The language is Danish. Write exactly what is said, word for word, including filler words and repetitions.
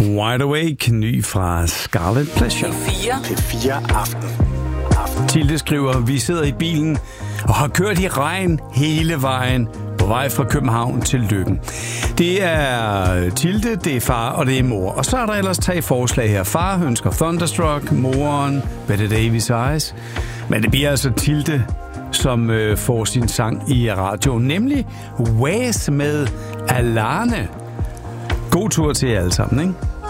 Wide Awake, ny fra Scarlet Pleasure. P fire Aften. Aften. Tilde skriver, vi sidder i bilen og har kørt i regn hele vejen på vej fra København til Løkken. Det er Tilde, det er far og det er mor. Og så er der ellers tre forslag her. Far ønsker Thunderstruck, moren Bette Davis Eyes. Men det bliver altså Tilde, som øh, får sin sang i radioen, nemlig Waze med Alane. God tur til jer alle sammen, ikke?